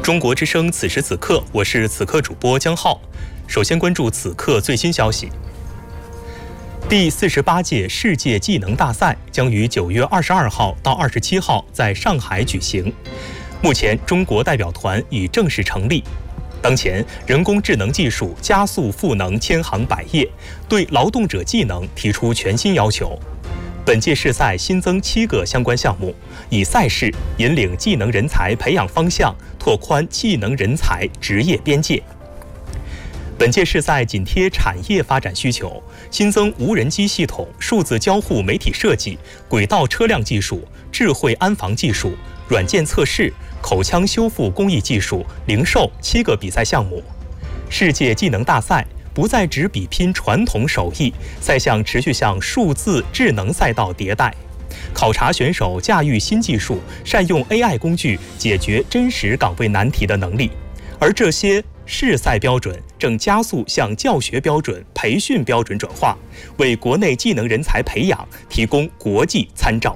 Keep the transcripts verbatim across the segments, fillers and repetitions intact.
中国之声此时此刻，我是此刻主播江浩。首先关注此刻最新消息。第四十八届世界技能大赛将于九月二十二号到二十七号在上海举行。目前，中国代表团已正式成立。当前，人工智能技术加速赋能千行百业，对劳动者技能提出全新要求。本届世赛新增七个相关项目，以赛事引领技能人才培养方向，拓宽技能人才职业边界。本届世赛紧贴产业发展需求，新增无人机系统、数字交互媒体设计、轨道车辆技术、智慧安防技术、软件测试、口腔修复工艺技术、零售七个比赛项目。世界技能大赛不再只比拼传统手艺，赛项持续向数字智能赛道迭代，考察选手驾驭新技术、善用 A I 工具解决真实岗位难题的能力。而这些世赛标准正加速向教学标准、培训标准转化，为国内技能人才培养提供国际参照。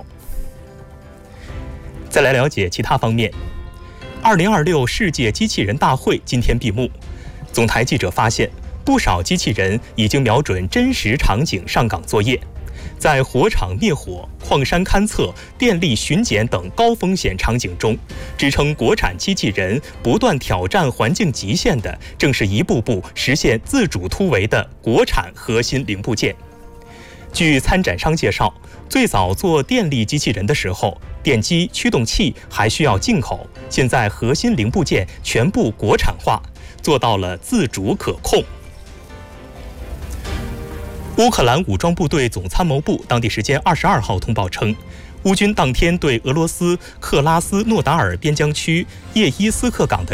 再来了解其他方面。二零二六世界机器人大会今天闭幕，总台记者发现，不少机器人已经瞄准真实场景上岗作业，在火场灭火、矿山勘测、电力巡检等高风险场景中，支撑国产机器人不断挑战环境极限的，正是一步步实现自主突围的国产核心零部件。据参展商介绍，最早做电力机器人的时候，电机、驱动器还需要进口，现在核心零部件全部国产化，做到了自主可控。乌克兰武装部队总参谋部当地时间二十二号通报称，乌军当天对俄罗斯克拉斯诺达尔边疆区叶伊斯克港的